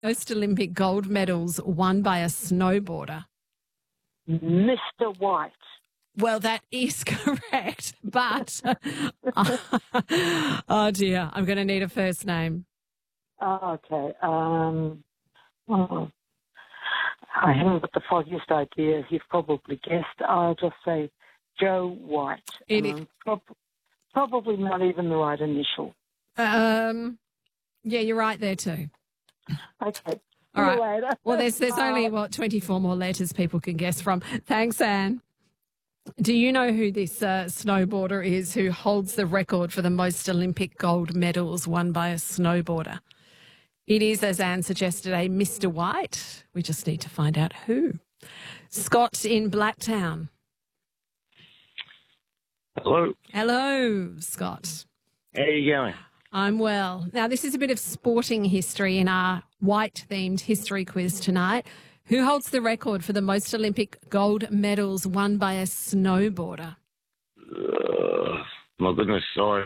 Most Olympic gold medals won by a snowboarder? Mr. White. Well, that is correct, but oh dear, I'm going to need a first name. Oh, okay. I haven't got the foggiest idea. You've probably guessed. I'll just say Joe White. Probably not even the right initial. Yeah, you're right there too. Okay. All right. See you later. Well, there's only, 24 more letters people can guess from. Thanks, Anne. Do you know who this snowboarder is who holds the record for the most Olympic gold medals won by a snowboarder? It is, as Anne suggested, a Mr. White. We just need to find out who. Scott in Blacktown. Hello. Hello, Scott. How you going? I'm well. Now, this is a bit of sporting history in our white-themed history quiz tonight. Who holds the record for the most Olympic gold medals won by a snowboarder? My goodness, sorry.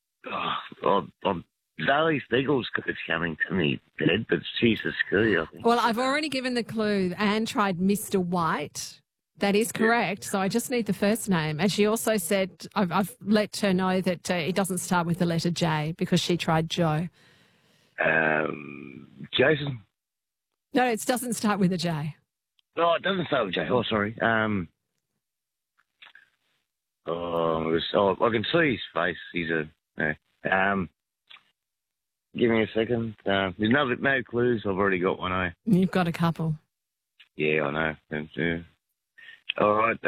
Daly Steagles is coming to me dead, but she's a screw, I think. Well, I've already given the clue. Anne tried Mr. White. That is correct. So I just need the first name. And she also said, I've let her know that it doesn't start with the letter J because she tried Joe. Jason? No, it doesn't start with a J. No, it doesn't start with J. Oh, sorry. I can see his face. He's give me a second. There's no clues. I've already got one, eh? You've got a couple. Yeah, I know. All right.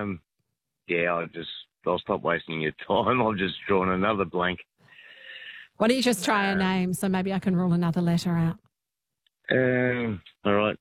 I'll stop wasting your time. I've just drawn another blank. Why don't you just try a name so maybe I can rule another letter out? All right.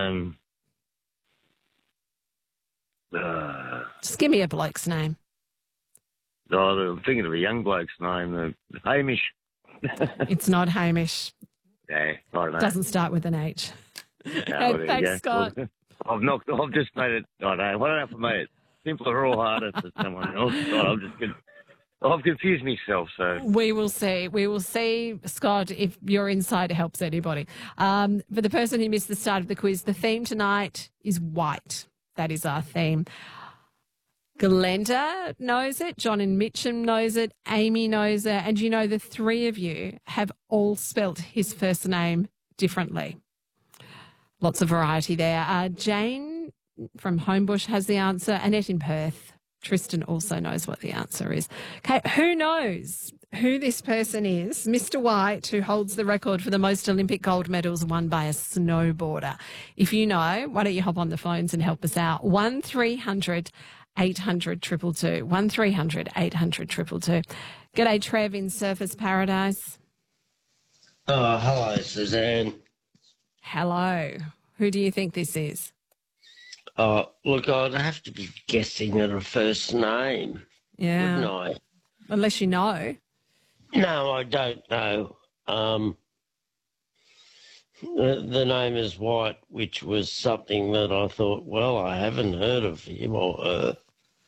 Just give me a bloke's name. I'm thinking of a young bloke's name, Hamish. It's not Hamish. Yeah, I don't know. Doesn't start with an H. Thanks, Scott. I've just made it. I don't know if I made it simpler or harder for someone else. I've confused myself. So we will see. We will see, Scott, if your insight helps anybody. For the person who missed the start of the quiz, the theme tonight is white. That is our theme. Glenda knows it, John and Mitcham knows it, Amy knows it, and the three of you have all spelt his first name differently. Lots of variety there. Jane from Homebush has the answer, Annette in Perth. Tristan also knows what the answer is. Okay, who knows who this person is? Mr. White, who holds the record for the most Olympic gold medals won by a snowboarder. If you know, why don't you hop on the phones and help us out? 1300 800 222. 1300 800 222. G'day, Trev in Surfers Paradise. Oh, hello, Suzanne. Hello. Who do you think this is? Look, I'd have to be guessing at a first name, yeah, wouldn't I? Unless you know. No, I don't know. The name is White, which was something that I thought, well, I haven't heard of him or her.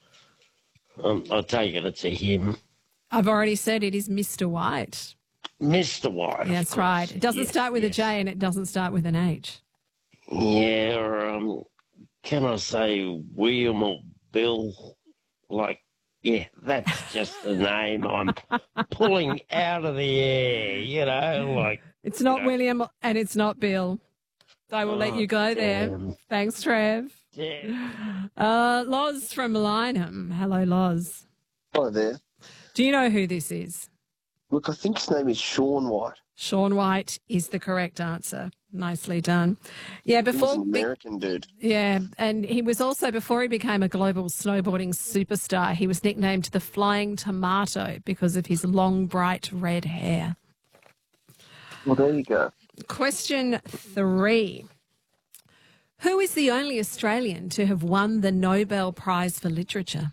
I take it's a him. I've already said it is Mr. White. Mr. White. That's right. It doesn't start with a J and it doesn't start with an H. Yeah, can I say William or Bill? That's just the name I'm pulling out of the air, It's not William and it's not Bill. I will let you go there. Thanks, Trev. Yeah. Loz from Lyneham. Hello, Loz. Hello there. Do you know who this is? Look, I think his name is Sean White. Sean White is the correct answer. Nicely done. Yeah, before He's an American dude. Yeah, and he was also, before he became a global snowboarding superstar, he was nicknamed the Flying Tomato because of his long, bright red hair. Well, there you go. Question 3. Who is the only Australian to have won the Nobel Prize for Literature?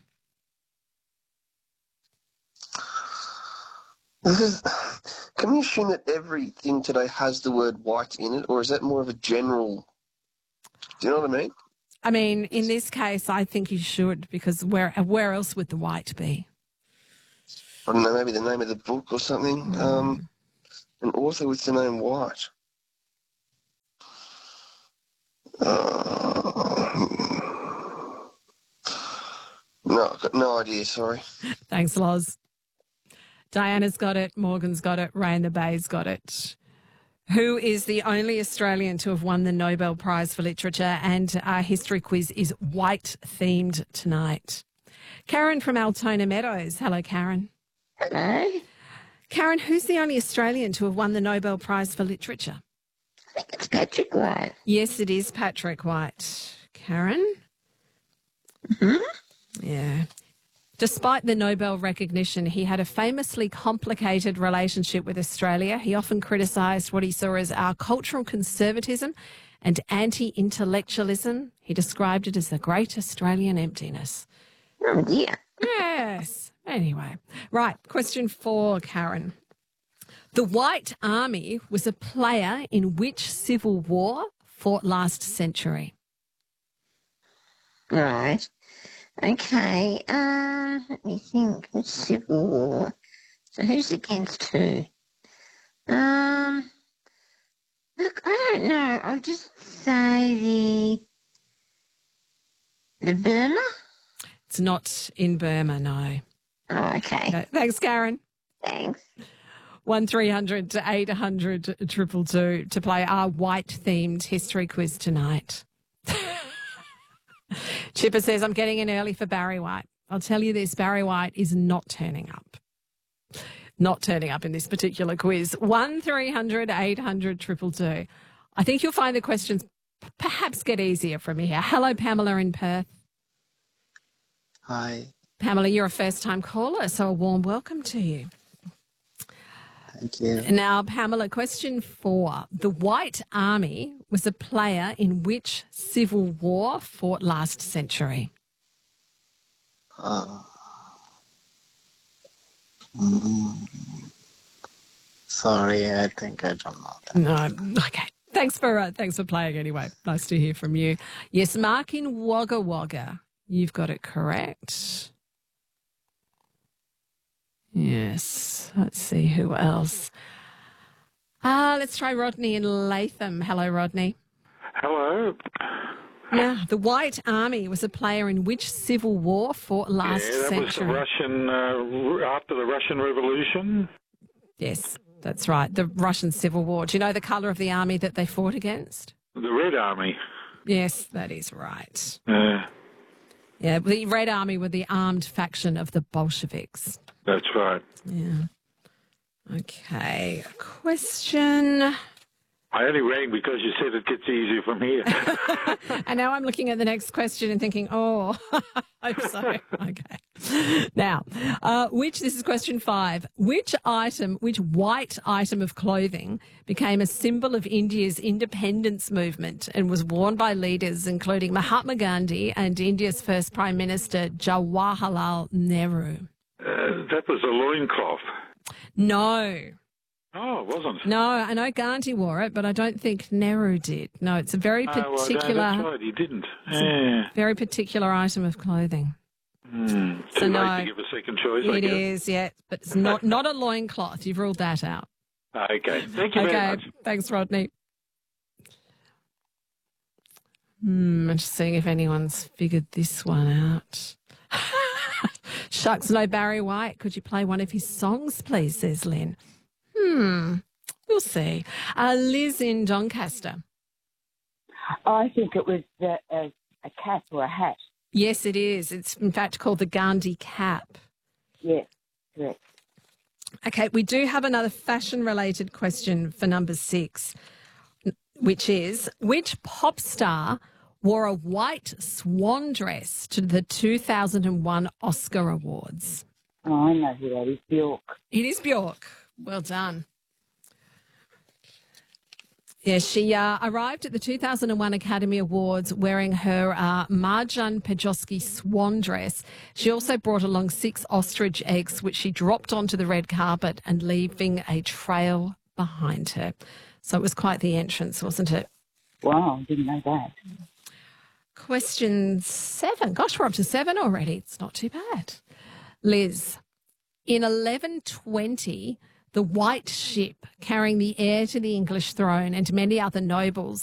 Can we assume that everything today has the word white in it, or is that more of a general... Do you know what I mean? I mean, in this case, I think you should, because where else would the white be? I don't know, maybe the name of the book or something. An author with the name White. No idea, sorry. Thanks, Loz. Diana's got it. Morgan's got it. Ray in the Bay's got it. Who is the only Australian to have won the Nobel Prize for Literature? And our history quiz is white-themed tonight. Karen from Altona Meadows. Hello, Karen. Hello. Karen, who's the only Australian to have won the Nobel Prize for Literature? I think it's Patrick White. Yes, it is Patrick White. Karen? Hmm? Yeah. Despite the Nobel recognition, he had a famously complicated relationship with Australia. He often criticised what he saw as our cultural conservatism and anti-intellectualism. He described it as the great Australian emptiness. Oh, dear. Yes. Anyway. Right. Question 4, Karen. The White Army was a player in which civil war fought last century? Right. Okay. Let me think. The Civil War. So who's against who? Look, I don't know. I'll just say the Burma. It's not in Burma, no. Oh, okay. Okay. Thanks, Karen. Thanks. 1300 800 222 to play our white-themed history quiz tonight. Chipper says, I'm getting in early for Barry White. I'll tell you this, Barry White is not turning up. Not turning up in this particular quiz. 1300 800 222. I think you'll find the questions perhaps get easier from here. Hello, Pamela in Perth. Hi, Pamela, you're a first-time caller, so a warm welcome to you. thank you. Now, Pamela, question 4. The White Army was a player in which civil war fought last century? Sorry, I think I don't know that. No. Okay. Thanks for playing anyway. Nice to hear from you. Yes, Mark in Wagga Wagga. You've got it correct. Yes. Let's see who else. Let's try Rodney in Latham. Hello, Rodney. Hello. Now, the White Army was a player in which civil war fought last that century? was the Russian, after the Russian Revolution. Yes, that's right. The Russian Civil War. Do you know the colour of the army that they fought against? The Red Army. Yes, that is right. Yeah, the Red Army were the armed faction of the Bolsheviks. that's right. Yeah. Okay. Question. I only rang because you said it gets easier from here. And now I'm looking at the next question and thinking, oh, I hope so. Okay. Now, this is question 5. Which white item of clothing became a symbol of India's independence movement and was worn by leaders including Mahatma Gandhi and India's first Prime Minister, Jawaharlal Nehru? That was a loincloth. No. Oh, it wasn't. No, I know Gandhi wore it, but I don't think Nehru did. No, it's a very particular... that's right, he didn't. Yeah. Very particular item of clothing. Too So late no, to give a second choice, I it guess. is, yeah, but it's not a loincloth. You've ruled that out. Okay, thank you very much. Thanks, Rodney. I'm just seeing if anyone's figured this one out. Shucks, no Barry White. Could you play one of his songs, please, says Lynn. We'll see. Liz in Doncaster. I think it was a cap or a hat. Yes, it is. It's in fact called the Gandhi cap. Yes, correct. Okay, we do have another fashion-related question for number 6, which is, which pop star wore a white swan dress to the 2001 Oscar Awards? Oh, I know who that is, Bjork. It is Bjork. Well done. Yeah, she arrived at the 2001 Academy Awards wearing her Marjan Pejovsky swan dress. She also brought along 6 ostrich eggs, which she dropped onto the red carpet and leaving a trail behind her. So it was quite the entrance, wasn't it? Wow, I didn't know that. Question 7. Gosh, we're up to 7 already. It's not too bad. Liz, in 1120... the White Ship, carrying the heir to the English throne and many other nobles,